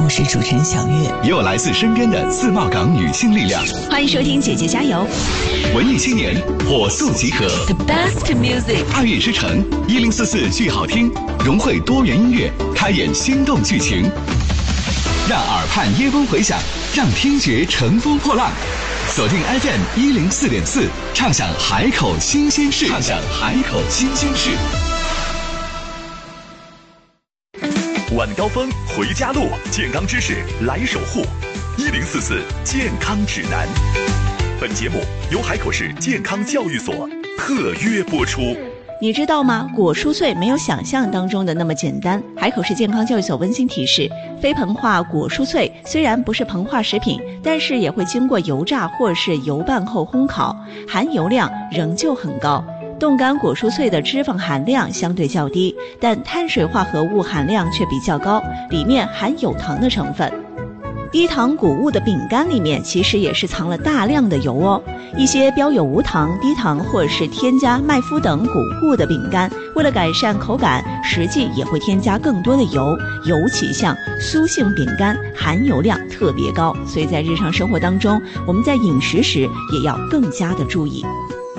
是主持人小月， 也有来自身边的自贸港女性力量。 欢迎收听姐姐加油， 文艺青年火速集合 The best music， 爱乐之城1044剧好听，融汇多元音乐，开演心动剧情，让耳畔耶风回响，让听觉乘风破浪。锁定 FM104.4，畅享海口新鲜事，畅享海口新鲜事。晚高峰回家路，健康知识来守护。1044健康指南。本节目由海口市健康教育所特约播出。 你知道吗？果蔬脆没有想象当中的那么简单。海口市健康教育所温馨提示：非膨化果蔬脆虽然不是膨化食品，但是也会经过油炸或是油拌后烘烤，含油量仍旧很高。冻干果蔬脆的脂肪含量相对较低，但碳水化合物含量却比较高，里面含有糖的成分。低糖谷物的饼干里面其实也是藏了大量的油哦。一些标有无糖、低糖或者是添加麦麸等谷物的饼干，为了改善口感，实际也会添加更多的油，尤其像酥性饼干含油量特别高，所以在日常生活当中，我们在饮食时也要更加的注意。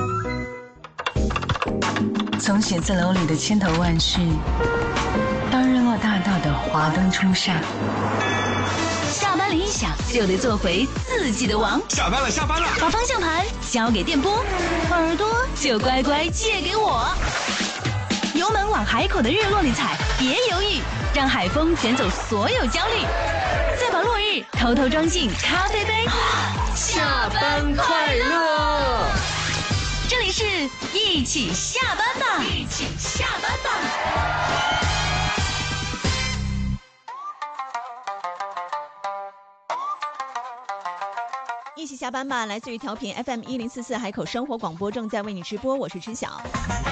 从写字楼里的千头万绪，到日落大道的华灯初上， 下班铃一响就得做回自己的王。 下班了，下班了， 把方向盘交给电波，耳朵就乖乖借给我。油门往海口的日落里踩，别犹豫，让海风卷走所有焦虑，再把落日偷偷装进咖啡杯。 下班快乐！ 这里是一起下班吧，一起下班吧。 一起下班吧，来自于调频 FM1044海口生活广播，正在为你直播，我是知晓。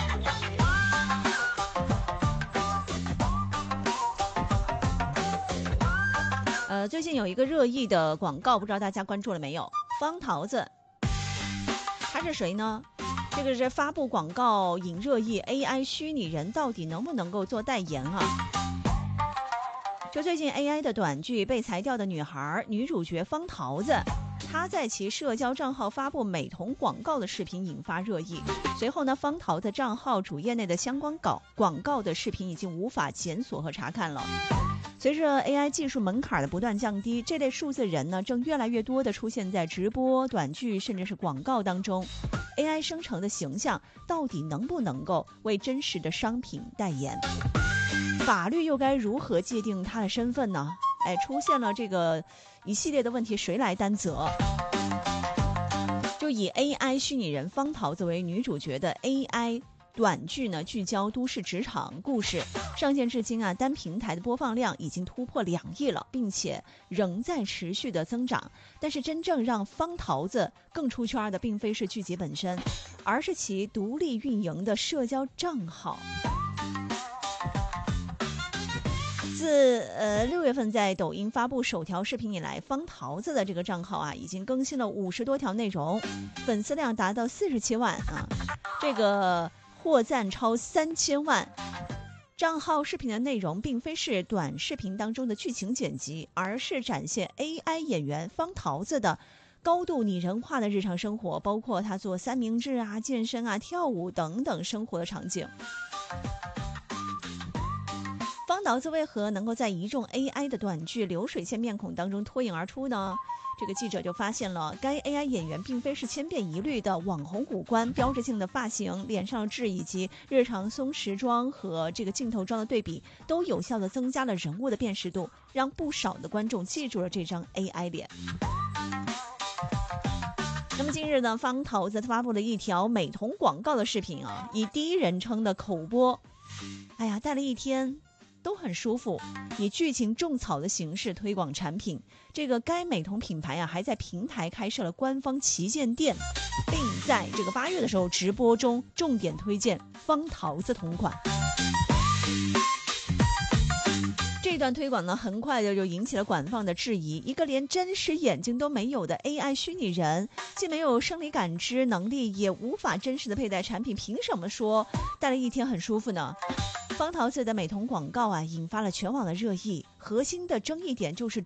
最近有一个热议的广告，不知道大家关注了没有？方桃子，他是谁呢？这个是发布广告引热议 AI 虚拟人到底能不能够做代言啊？就最近 AI 的短剧被裁掉的女孩，女主角方桃子，她在其社交账号发布美瞳广告的视频引发热议。随后呢，方桃子账号主页内的相关广告的视频已经无法检索和查看了。随着 AI 技术门槛的不断降低，这类数字人呢正越来越多的出现在直播、短剧甚至是广告当中。AI 生成的形象到底能不能够为真实的商品代言？法律又该如何界定他的身份呢？出现了这个一系列的问题，谁来担责？就以 AI 虚拟人方桃子为女主角的 AI 短剧呢，聚焦都市职场故事，上线至今啊，单平台的播放量已经突破2亿了，并且仍在持续的增长。但是真正让方桃子更出圈的，并非是剧集本身，而是其独立运营的社交账号。自6月份在抖音发布首条视频以来，方桃子的这个账号啊，已经更新了50多条内容，粉丝量达到47万啊，这个获赞超3000万。账号视频的内容并非是短视频当中的剧情剪辑，而是展现 AI 演员方桃子的高度拟人化的日常生活，包括他做三明治啊、健身啊、跳舞等等生活的场景。方桃子为何能够在一众 AI 的短剧流水线面孔当中脱颖而出呢？这个记者就发现了，该 AI 演员并非是千篇一律的网红五官、标志性的发型、脸上的痣以及日常松弛妆和这个镜头妆的对比，都有效地增加了人物的辨识度，让不少的观众记住了这张 AI 脸。那么近日呢，方桃子发布了一条美瞳广告的视频啊，以第一人称的口播，戴了一天都很舒服，以剧情种草的形式推广产品。这个该美瞳品牌啊，还在平台开设了官方旗舰店，并在这个8月的时候直播中重点推荐方桃子同款。这段推广呢，很快的就引起了官方的质疑。一个连真实眼睛都没有的 AI 虚拟人，既没有生理感知能力，也无法真实的佩戴产品，凭什么说戴了一天很舒服呢？方桃子的美瞳广告啊，引发了全网的热议。核心的争议点就是